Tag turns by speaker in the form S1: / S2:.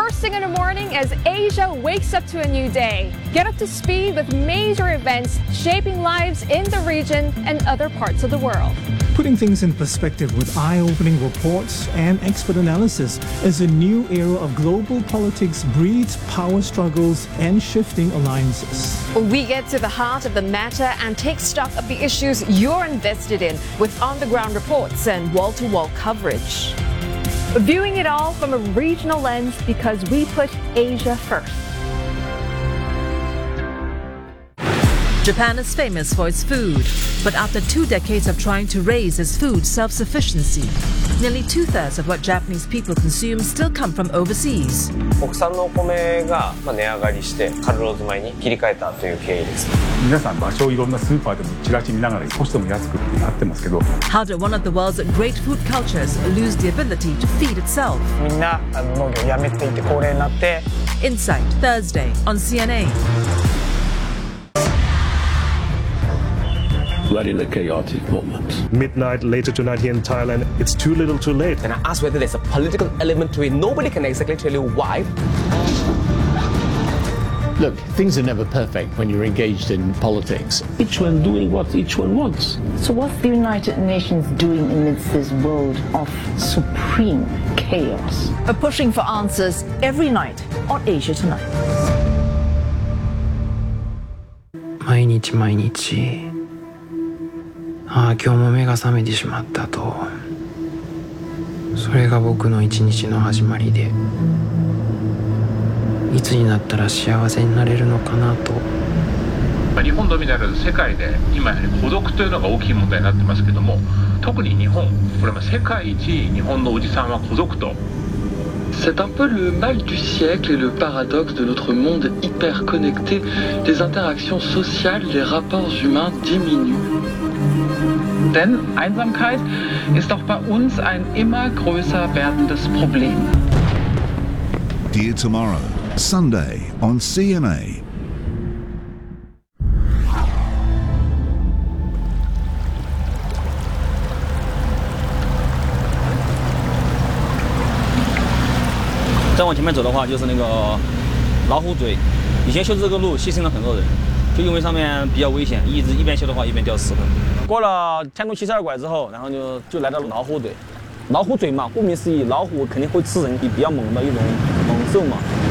S1: first thing in the morning as Asia wakes up to a new day. Get up to speed with major events shaping lives in the region and other parts of the world.
S2: Putting things in perspective with eye-opening reports and expert analysis as a new era of global politics breeds power struggles and shifting alliances.
S3: We get to the heart of the matter and take stock of the issues you're invested in with on-the-ground reports and wall-to-wall coverage.
S1: Viewing it all from a regional lens because we put Asia first.
S4: Japan is famous for its food, but after 2 decades of trying to raise its food self-sufficiency, nearly 2/3 of what Japanese people consume still come from overseas.
S5: 国産のお米が値上がりしてカルローズ米に切り替えたという経緯です。
S6: 皆さん場所をいろんなスーパーでもチラシ見ながら少しでも安くってなってますけど。
S4: How did one of the world's great food cultures lose the ability to feed itself?
S5: みんな農業をやめていて高齢になって。
S4: Insight Thursday on CNA.
S7: We're in a chaotic moment.
S8: Midnight later tonight here in Thailand, it's too little too late.
S9: And I asked whether there's a political element to it. Nobody can exactly tell you why.
S7: Look, things are never perfect when you're engaged in politics. Each one doing what each one wants.
S10: So what's the United Nations doing amidst this world of supreme chaos?
S11: Pushing for answers every night on Asia Tonight.
S12: 毎日毎日今日も目が覚めてしまったと。それが僕の一日の始まりで、いつになったら幸せになれるのかなと。
S13: 日本のみならず世界で今やはり孤独というのが大きい問題になってますけども、特に日本、これは世界一日本のおじさんは孤独と。
S14: C'est un peu le mal du siècle et le paradoxe de notre monde hyper connecté. Les interactions sociales, les rapports humains diminuent.
S15: Denn Einsamkeit ist auch bei uns ein immer größer werdendes Problem.
S16: Dear Tomorrow, Sunday on CNA.
S17: 再往前面走的话，就是那个老虎嘴。以前修这个路牺牲了很多人，就因为上面比较危险，一边修的话一边掉石头。过了天宫72拐之后，然后就来到了老虎嘴。老虎嘴嘛，顾名思义，老虎肯定会吃人，比较猛的一种猛兽嘛。